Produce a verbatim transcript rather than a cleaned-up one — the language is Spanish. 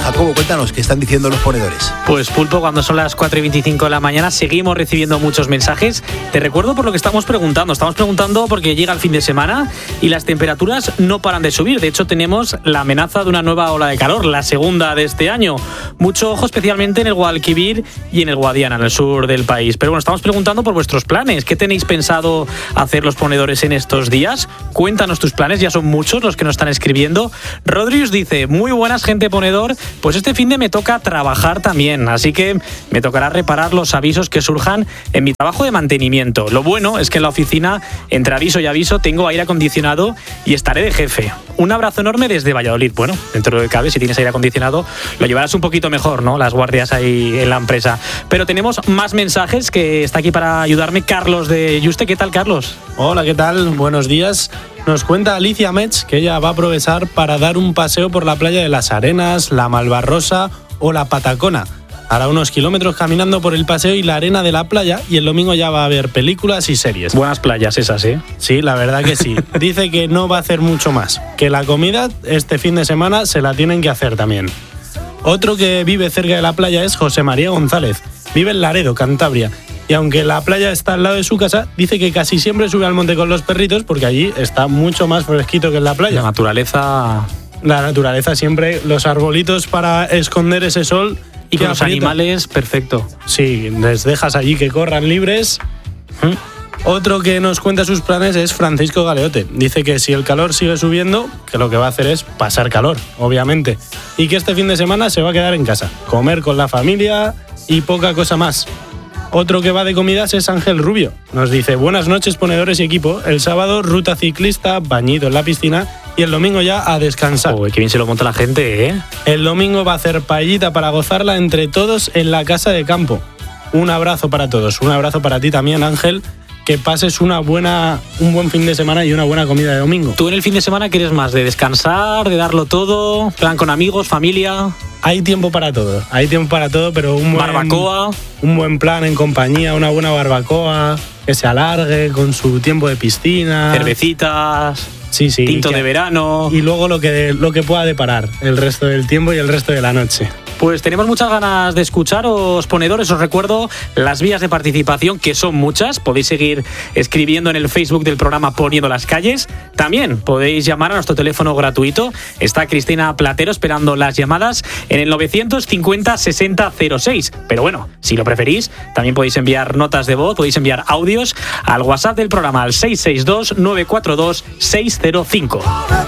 Jacobo, cuéntanos, ¿qué están diciendo los ponedores? Pues Pulpo, cuando son las cuatro y veinticinco de la mañana seguimos recibiendo muchos mensajes. Te recuerdo por lo que estamos preguntando. Estamos preguntando porque llega el fin de semana y las temperaturas no paran de subir. De hecho, tenemos la amenaza de una nueva ola de calor, la segunda de este año. Mucho ojo especialmente en el Guadalquivir y en el Guadiana, en el sur del país. Pero bueno, estamos preguntando por vuestros planes. ¿Qué tenéis pensado hacer los ponedores en estos días? Cuéntanos tus planes, ya son muchos los que nos están escribiendo. Rodrius dice, muy buenas, gente ponedor. Pues este fin de me toca trabajar también, así que me tocará reparar los avisos que surjan en mi trabajo de mantenimiento. Lo bueno es que en la oficina, entre aviso y aviso, tengo aire acondicionado y estaré de jefe. Un abrazo enorme desde Valladolid. Bueno, dentro de cabe, si tienes aire acondicionado, lo llevarás un poquito mejor, ¿no? Las guardias ahí en la empresa. Pero tenemos más mensajes, que está aquí para ayudarme Carlos de Yuste. ¿Qué tal, Carlos? Hola, ¿qué tal? Buenos días. Nos cuenta Alicia Metz que ella va a aprovechar para dar un paseo por la playa de Las Arenas, la Malvarrosa o la Patacona. Hará unos kilómetros caminando por el paseo y la arena de la playa, y el domingo ya va a ver películas y series. Buenas playas esas, ¿eh? Sí, la verdad que sí. Dice que no va a hacer mucho más, que la comida este fin de semana se la tienen que hacer también. Otro que vive cerca de la playa es José María González. Vive en Laredo, Cantabria. Y aunque la playa está al lado de su casa, dice que casi siempre sube al monte con los perritos porque allí está mucho más fresquito que en la playa. La naturaleza... La naturaleza siempre, los arbolitos para esconder ese sol. Y con los animales, perfecto. Sí, les dejas allí que corran libres. ¿Mm? Otro que nos cuenta sus planes es Francisco Galeote. Dice que si el calor sigue subiendo, que lo que va a hacer es pasar calor, obviamente. Y que este fin de semana se va a quedar en casa, comer con la familia y poca cosa más. Otro que va de comidas es Ángel Rubio. Nos dice, buenas noches, ponedores y equipo. El sábado, ruta ciclista, bañito en la piscina, y el domingo ya a descansar. Uy, qué bien se lo monta la gente, ¿eh? El domingo va a hacer paellita para gozarla entre todos en la casa de campo. Un abrazo para todos. Un abrazo para ti también, Ángel. Que pases una buena, un buen fin de semana y una buena comida de domingo. ¿Tú en el fin de semana quieres más? ¿De descansar, de darlo todo? ¿Plan con amigos, familia? Hay tiempo para todo, hay tiempo para todo, pero un buen... ¿Barbacoa? Un buen plan en compañía, una buena barbacoa, que se alargue con su tiempo de piscina. Cervecitas... Sí, sí. Tinto que, de verano. Y luego lo que, lo que pueda deparar el resto del tiempo y el resto de la noche. Pues tenemos muchas ganas de escucharos, ponedores. Os recuerdo las vías de participación, que son muchas. Podéis seguir escribiendo en el Facebook del programa Poniendo las Calles. También podéis llamar a nuestro teléfono gratuito. Está Cristina Platero esperando las llamadas en el novecientos cincuenta sesenta cero seis. Pero bueno, si lo preferís, también podéis enviar notas de voz, podéis enviar audios al WhatsApp del programa al seis seis dos nueve cuatro dos seis cero cinco.